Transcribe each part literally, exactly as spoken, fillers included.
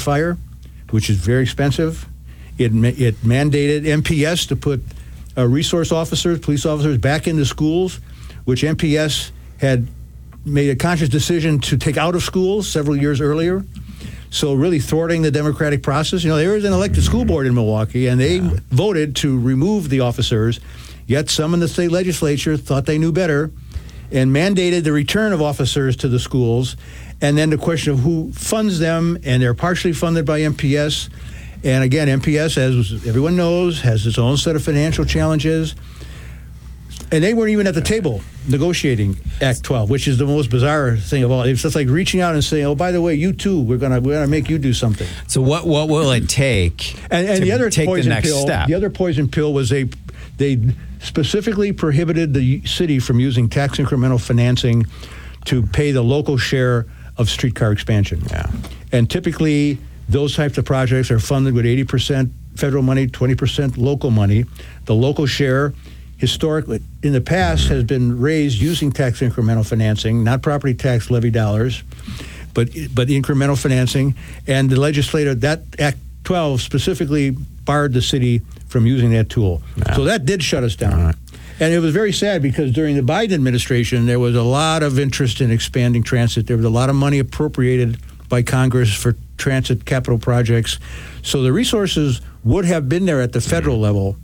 fire, which is very expensive. It it mandated M P S to put uh, resource officers, police officers, back into schools, which M P S had made a conscious decision to take out of schools several years earlier. So really thwarting the democratic process. You know, there is an elected school board in Milwaukee, and they yeah. voted to remove the officers, yet some in the state legislature thought they knew better and mandated the return of officers to the schools, and then the question of who funds them, and they're partially funded by M P S. And again, M P S, as everyone knows, has its own set of financial challenges. And they weren't even at the table negotiating Act twelve, which is the most bizarre thing of all. It's just like reaching out and saying, "Oh, by the way, you too, we're gonna we're gonna make you do something." So what what will it take? And, and to the other take poison the next pill, step? the other poison pill was they they specifically prohibited the city from using tax incremental financing to pay the local share of streetcar expansion. Yeah. And typically, those types of projects are funded with eighty percent federal money, twenty percent local money. The local share, historically, in the past, has been raised using tax incremental financing, not property tax levy dollars, but but incremental financing. And the legislator, that Act twelve specifically barred the city from using that tool. Yeah. So that did shut us down. Right. And it was very sad because during the Biden administration, there was a lot of interest in expanding transit. There was a lot of money appropriated by Congress for transit capital projects. So the resources would have been there at the federal level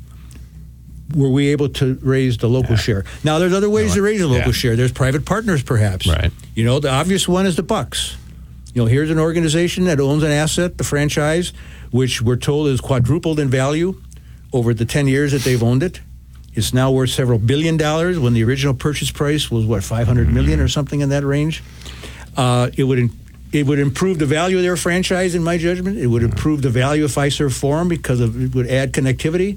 were we able to raise the local yeah. share. Now, there's other ways to raise the local yeah. share. There's private partners, perhaps. Right. You know, the obvious one is the Bucks. You know, here's an organization that owns an asset, the franchise, which we're told is quadrupled in value over the ten years that they've owned it. It's now worth several billion dollars when the original purchase price was, what, five hundred million dollars or something in that range. Uh, it would it would improve the value of their franchise, in my judgment. It would improve the value of Fiserv Forum because of, it would add connectivity.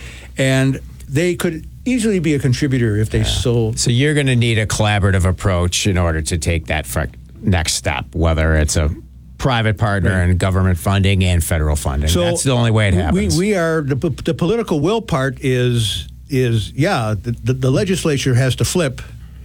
And they could easily be a contributor if they yeah. sold. So you're going to need a collaborative approach in order to take that fr- next step, whether it's a private partner right. and government funding and federal funding. So that's the only way it happens. We, we are, the, the political will part is, is yeah, the, the, the legislature has to flip,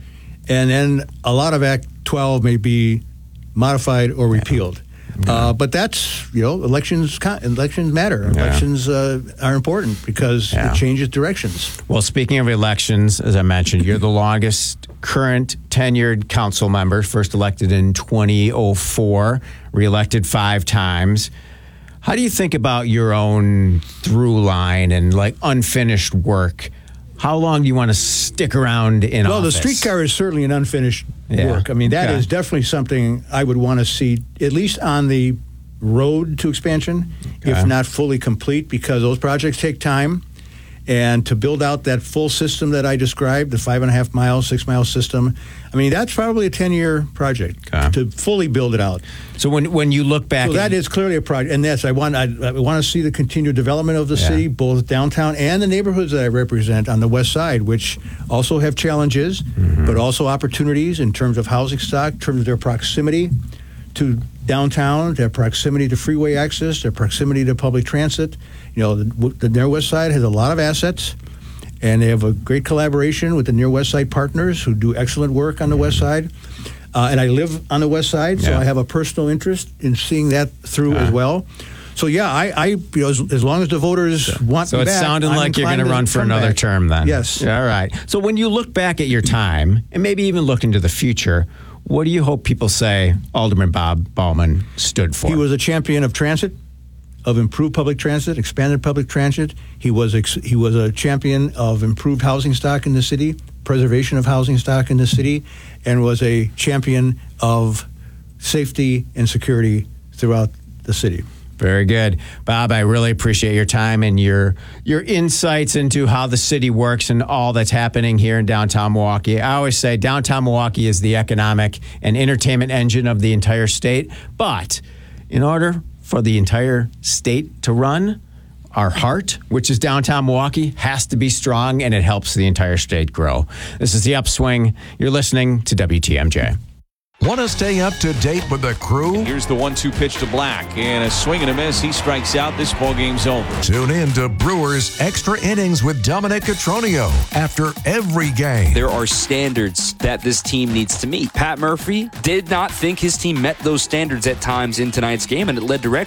and then a lot of Act twelve may be modified or repealed. Yeah. Uh, but that's, you know, elections elections matter. Yeah. Elections uh, are important because yeah. it changes directions. Well, speaking of elections, as I mentioned, you're the longest current tenured council member, first elected in twenty oh four, reelected five times. How do you think about your own through line and like unfinished work? How long do you want to stick around in well, office? Well, the streetcar is certainly an unfinished yeah. work. I mean, that okay. is definitely something I would want to see, at least on the road to expansion, okay. if not fully complete, because those projects take time. And to build out that full system that I described, the five and a half mile, six mile system, I mean, that's probably a ten-year project okay. to fully build it out. So when when you look back... So that is clearly a project. And yes, I want I, I want to see the continued development of the yeah. city, both downtown and the neighborhoods that I represent on the west side, which also have challenges, mm-hmm. but also opportunities in terms of housing stock, in terms of their proximity to downtown, their proximity to freeway access, their proximity to public transit. You know, the, the Near West Side has a lot of assets, and they have a great collaboration with the Near West Side partners who do excellent work on the West Side. Uh, and I live on the West Side, so yeah. I have a personal interest in seeing that through uh-huh. as well. So yeah, I, I you know, as, as long as the voters so, want so me it's back, sounding I'm like you're going to run for another back. term then. Yes. All right. So when you look back at your time, and maybe even look into the future, what do you hope people say Alderman Bob Bauman stood for? He was a champion of transit, of improved public transit, expanded public transit. He was ex- he was a champion of improved housing stock in the city, preservation of housing stock in the city, and was a champion of safety and security throughout the city. Very good. Bob, I really appreciate your time and your your insights into how the city works and all that's happening here in downtown Milwaukee. I always say downtown Milwaukee is the economic and entertainment engine of the entire state. But in order for the entire state to run, our heart, which is downtown Milwaukee, has to be strong, and it helps the entire state grow. This is The Upswing. You're listening to W T M J. Want to stay up to date with the crew? Here's the one two pitch to Black, and a swing and a miss. He strikes out. This ball game's over. Tune in to Brewers Extra Innings with Dominic Cotroneo after every game. There are standards that this team needs to meet. Pat Murphy did not think his team met those standards at times in tonight's game, and it led directly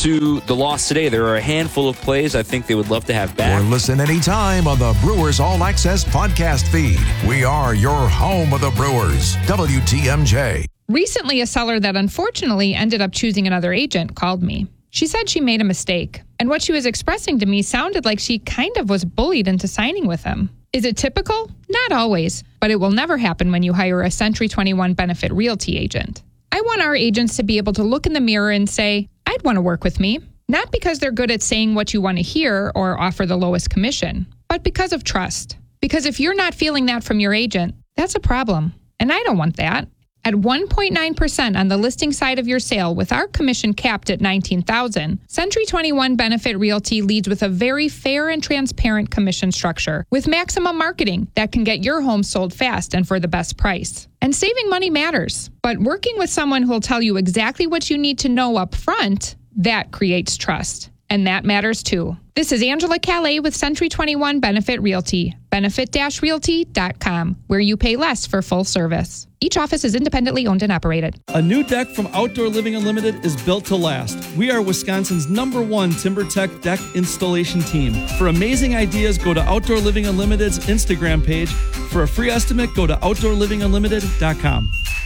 to the loss today. There are a handful of plays I think they would love to have back. Or listen anytime on the Brewers All Access podcast feed. We are your home of the Brewers. W T M J. Recently, a seller that unfortunately ended up choosing another agent called me. She said she made a mistake, and what she was expressing to me sounded like she kind of was bullied into signing with him. Is it typical? Not always, but it will never happen when you hire a Century twenty-one Benefit Realty agent. I want our agents to be able to look in the mirror and say, I'd want to work with me, not because they're good at saying what you want to hear or offer the lowest commission, but because of trust. Because if you're not feeling that from your agent, that's a problem, and I don't want that. At one point nine percent on the listing side of your sale with our commission capped at nineteen thousand dollars, Century twenty-one Benefit Realty leads with a very fair and transparent commission structure with maximum marketing that can get your home sold fast and for the best price. And saving money matters, but working with someone who'll tell you exactly what you need to know up front, that creates trust. And that matters too. This is Angela Calais with Century twenty-one Benefit Realty, benefit dash realty dot com, where you pay less for full service. Each office is independently owned and operated. A new deck from Outdoor Living Unlimited is built to last. We are Wisconsin's number one TimberTech deck installation team. For amazing ideas, go to Outdoor Living Unlimited's Instagram page. For a free estimate, go to outdoor living unlimited dot com.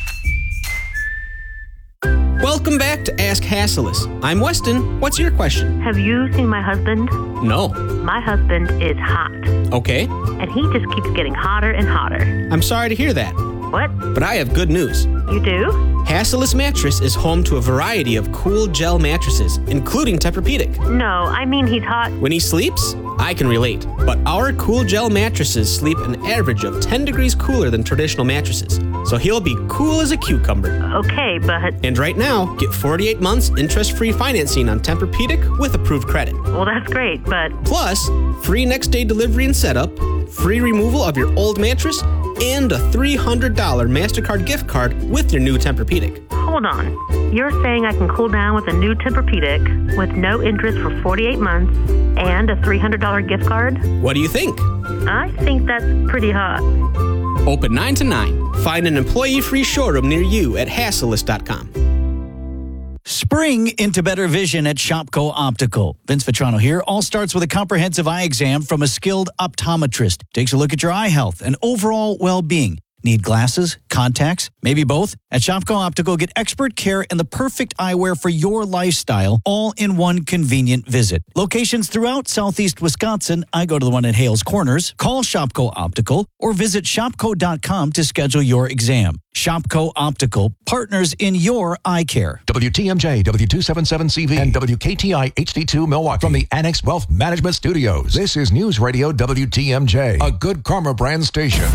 Welcome back to Ask Hasselus. I'm Weston. What's your question? Have you seen my husband? No. My husband is hot, Okay. and he just keeps getting hotter and hotter. I'm sorry to hear that, What? but I have good news. You do? Hasselus Mattress is home to a variety of cool gel mattresses, including Tempur-Pedic. No, I mean he's hot. When he sleeps, I can relate. But our cool gel mattresses sleep an average of ten degrees cooler than traditional mattresses. So he'll be cool as a cucumber. Okay, but, And right now, get forty-eight months interest-free financing on Tempur-Pedic with approved credit. well, that's great, but Plus, free next-day delivery and setup, free removal of your old mattress, and a three hundred dollars MasterCard gift card with your new Tempur-Pedic. hold on. You're saying I can cool down with a new Tempur-Pedic with no interest for forty-eight months and a three hundred dollars gift card? What do you think? I think that's pretty hot. Open nine to nine. Find an employee-free showroom near you at Hasselus dot com. Spring into better vision at Shopko Optical. Vince Vitrano here. All starts with a comprehensive eye exam from a skilled optometrist. Takes a look at your eye health and overall well-being. Need glasses, contacts, maybe both? At Shopko Optical, get expert care and the perfect eyewear for your lifestyle, all in one convenient visit. Locations throughout southeast Wisconsin. I go to the one at Hales Corners. Call Shopko Optical or visit shopko dot com to schedule your exam. Shopko Optical, partners in your eye care. W T M J, W two seventy-seven C V, and W K T I H D two Milwaukee. From the Annex Wealth Management Studios, this is News Radio W T M J, a Good Karma brand station.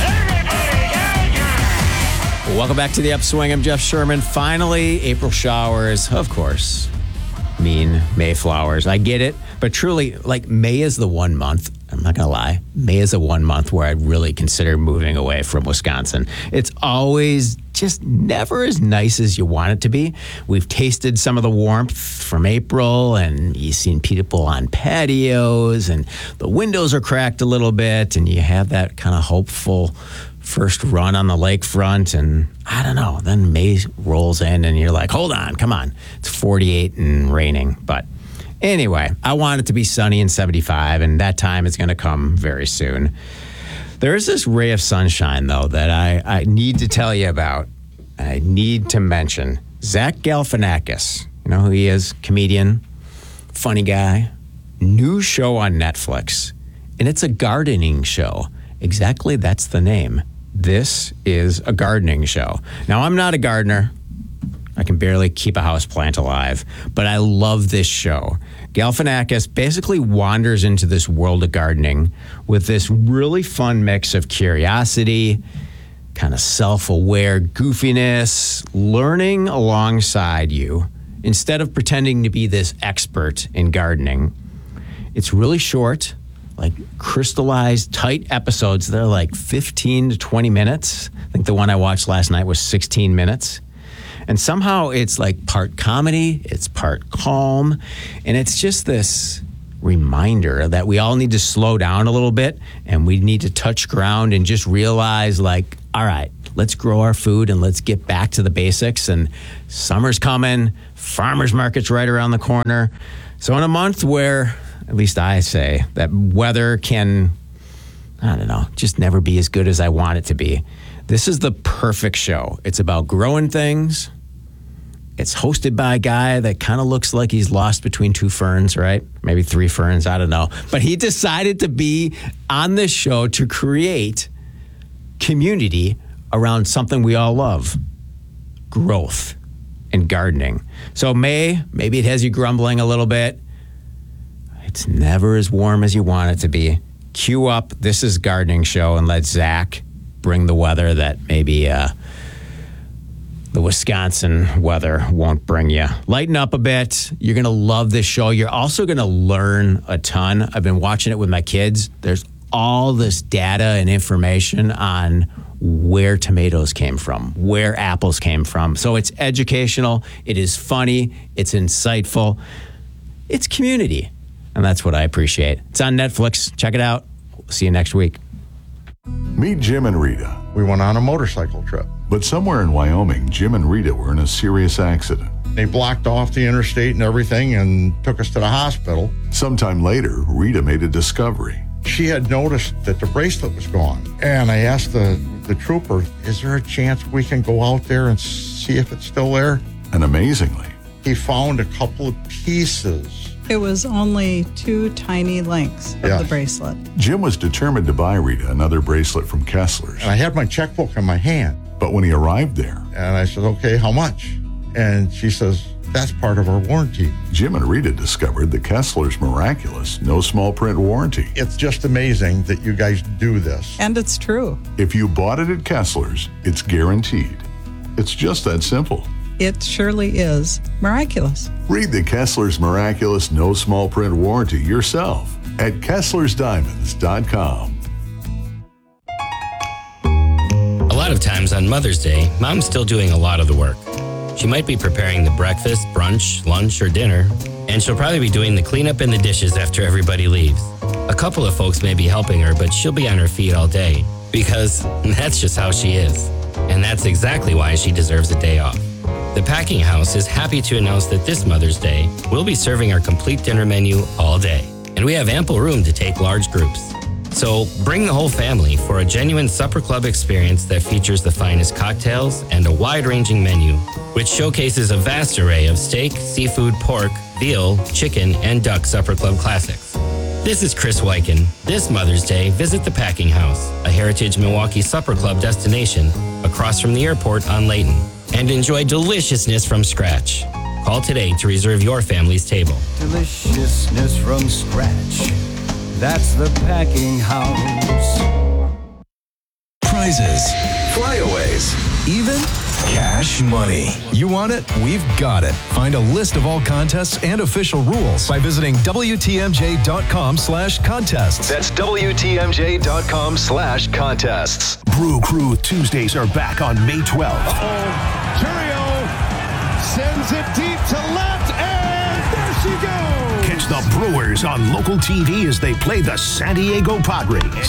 Welcome back to the Upswing. I'm Jeff Sherman. Finally, April showers, of course, mean Mayflowers. I get it, but truly, like, May is the one month. I'm not going to lie. May is the one month where I'd really consider moving away from Wisconsin. It's always just never as nice as you want it to be. We've tasted some of the warmth from April, and you've seen people on patios, and the windows are cracked a little bit, and you have that kind of hopeful first run on the lakefront, and I don't know, then May rolls in and you're like, hold on, come on. It's forty-eight and raining. But anyway, I want it to be sunny and seventy-five, and that time is going to come very soon. There is this ray of sunshine, though, that I, I need to tell you about. I need to mention Zach Galifianakis. You know who he is? Comedian, funny guy. New show on Netflix, and it's a gardening show. Exactly, that's the name. This is a gardening show. Now, I'm not a gardener. I can barely keep a houseplant alive, but I love this show. Galifianakis basically wanders into this world of gardening with this really fun mix of curiosity, kind of self-aware goofiness, learning alongside you instead of pretending to be this expert in gardening. It's really short, like crystallized, tight episodes. They're like fifteen to twenty minutes. I think the one I watched last night was sixteen minutes. And somehow it's like part comedy, it's part calm, and it's just this reminder that we all need to slow down a little bit and we need to touch ground and just realize, like, all right, let's grow our food and let's get back to the basics. And summer's coming, farmers market's right around the corner. So in a month where, at least I say, that weather can, I don't know, just never be as good as I want it to be, this is the perfect show. It's about growing things. It's hosted by a guy that kind of looks like he's lost between two ferns, right? Maybe three ferns, I don't know. But he decided to be on this show to create community around something we all love, growth and gardening. So May, maybe it has you grumbling a little bit. It's never as warm as you want it to be. Cue up This Is Gardening Show and let Zach bring the weather that maybe uh, the Wisconsin weather won't bring you. Lighten up a bit. You're going to love this show. You're also going to learn a ton. I've been watching it with my kids. There's all this data and information on where tomatoes came from, where apples came from. So it's educational. It is funny. It's insightful. It's community. And that's what I appreciate. It's on Netflix. Check it out. See you next week. Meet Jim and Rita. We went on a motorcycle trip. But somewhere in Wyoming, Jim and Rita were in a serious accident. They blocked off the interstate and everything and took us to the hospital. Sometime later, Rita made a discovery. She had noticed that the bracelet was gone. And I asked the, the trooper, is there a chance we can go out there and see if it's still there? And amazingly, he found a couple of pieces. It was only two tiny links of Yeah. the bracelet. Jim was determined to buy Rita another bracelet from Kessler's. And I had my checkbook in my hand. But when he arrived there, And I said, okay, how much? And she says, that's part of our warranty. Jim and Rita discovered the Kessler's miraculous no small print warranty. It's just amazing that you guys do this. And it's true. If you bought it at Kessler's, it's guaranteed. It's just that simple. It surely is miraculous. Read the Kessler's miraculous no small print warranty yourself at Kessler's Diamonds dot com. A lot of times on Mother's Day, Mom's still doing a lot of the work. She might be preparing the breakfast, brunch, lunch, or dinner, and she'll probably be doing the cleanup and the dishes after everybody leaves. A couple of folks may be helping her, but she'll be on her feet all day because that's just how she is. And that's exactly why she deserves a day off. The Packing House is happy to announce that this Mother's Day, we'll be serving our complete dinner menu all day. And we have ample room to take large groups. So bring the whole family for a genuine supper club experience that features the finest cocktails and a wide-ranging menu, which showcases a vast array of steak, seafood, pork, veal, chicken, and duck supper club classics. This is Chris Weichen. This Mother's Day, visit the Packing House, a Heritage Milwaukee Supper Club destination across from the airport on Layton, and enjoy deliciousness from scratch. Call today to reserve your family's table. Deliciousness from scratch. That's the Packing House. Prizes, flyaways, even cash money. You want it? We've got it. Find a list of all contests and official rules by visiting W T M J dot com slash contests. That's W T M J dot com slash contests. Brew Crew Tuesdays are back on May twelfth. Uh-oh. Churio sends it deep to left, and there she goes. Catch the Brewers on local T V as they play the San Diego Padres. And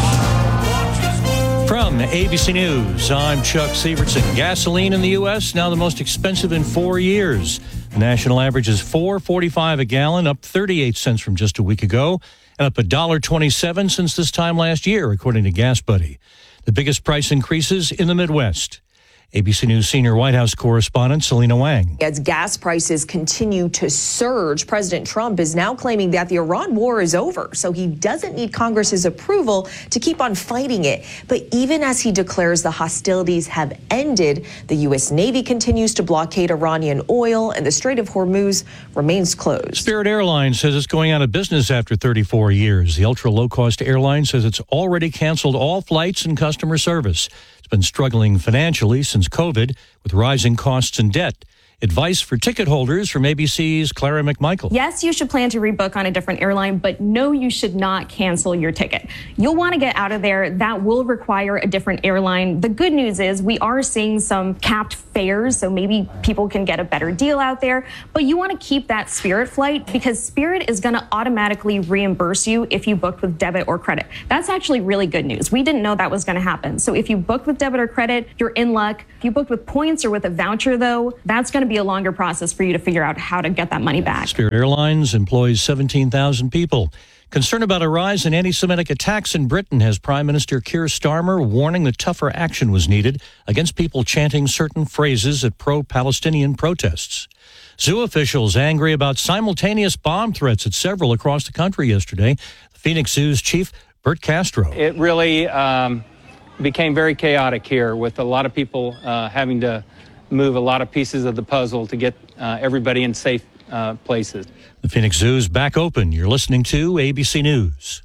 From A B C News, I'm Chuck Sievertson. Gasoline in the U S now the most expensive in four years. The national average is four dollars and forty-five cents a gallon, up thirty-eight cents from just a week ago, and up one dollar and twenty-seven cents since this time last year, according to Gas Buddy. The biggest price increases in the Midwest. A B C News senior White House correspondent Selena Wang. As gas prices continue to surge, President Trump is now claiming that the Iran war is over, so he doesn't need Congress's approval to keep on fighting it. But even as he declares the hostilities have ended, the U S Navy continues to blockade Iranian oil, and the Strait of Hormuz remains closed. Spirit Airlines says it's going out of business after thirty-four years. The ultra-low-cost airline says it's already canceled all flights and customer service. Been struggling financially since COVID with rising costs and debt. Advice for ticket holders from A B C's Clara McMichael. Yes, you should plan to rebook on a different airline, but no, you should not cancel your ticket. You'll want to get out of there. That will require a different airline. The good news is we are seeing some capped fares, so maybe people can get a better deal out there. But you want to keep that Spirit flight because Spirit is going to automatically reimburse you if you booked with debit or credit. That's actually really good news. We didn't know that was going to happen. So if you booked with debit or credit, you're in luck. If you booked with points or with a voucher, though, that's going to be a longer process for you to figure out how to get that money back. Spirit Airlines employs seventeen thousand people. Concern about a rise in anti-Semitic attacks in Britain has Prime Minister Keir Starmer warning that tougher action was needed against people chanting certain phrases at pro-Palestinian protests. Zoo officials angry about simultaneous bomb threats at several across the country yesterday. The Phoenix Zoo's chief, Bert Castro. It really um, became very chaotic here with a lot of people uh, having to move a lot of pieces of the puzzle to get uh, everybody in safe uh, places. The Phoenix Zoo's back open. You're listening to A B C News.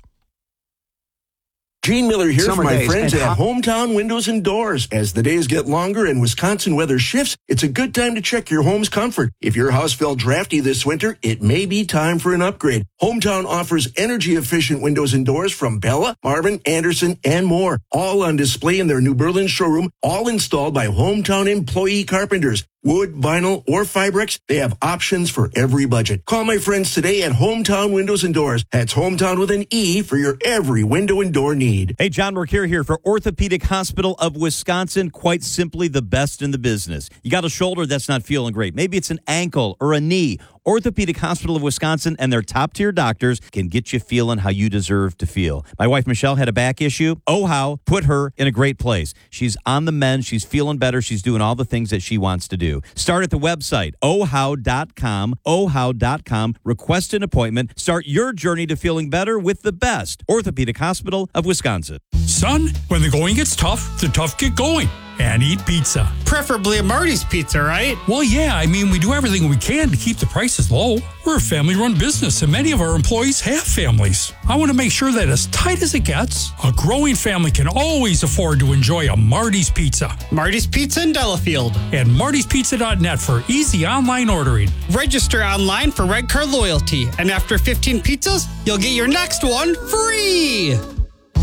Gene Miller here Summer for my days friends and at hot- Hometown Windows and Doors. As the days get longer and Wisconsin weather shifts, it's a good time to check your home's comfort. If your house felt drafty this winter, it may be time for an upgrade. Hometown offers energy-efficient windows and doors from Bella, Marvin, Anderson, and more. All on display in their New Berlin showroom, all installed by Hometown employee carpenters. Wood, vinyl, or Fibrex, they have options for every budget. Call my friends today at Hometown Windows and Doors. That's Hometown with an E for your every window and door need. Hey, John Mercure here for Orthopedic Hospital of Wisconsin. Quite simply the best in the business. You got a shoulder that's not feeling great. Maybe it's an ankle or a knee. Orthopedic Hospital of Wisconsin and their top-tier doctors can get you feeling how you deserve to feel. My wife, Michelle, had a back issue. Oh, how put her in a great place. She's on the mend. She's feeling better. She's doing all the things that she wants to do. Start at the website, oh how dot com, oh how dot com. Request an appointment. Start your journey to feeling better with the best. Orthopedic Hospital of Wisconsin. Son, when the going gets tough, the tough get going. And eat pizza. Preferably a Marty's Pizza, right? Well, yeah, I mean, we do everything we can to keep the prices low. We're a family-run business, and many of our employees have families. I want to make sure that as tight as it gets, a growing family can always afford to enjoy a Marty's Pizza. Marty's Pizza in Delafield. And martys pizza dot net for easy online ordering. Register online for Red Card Loyalty, and after fifteen pizzas, you'll get your next one free.